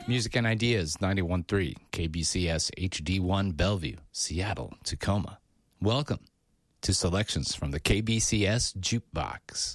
Music and Ideas 91.3 KBCS HD1 Bellevue, Seattle, Tacoma. Welcome to selections from the KBCS Jukebox.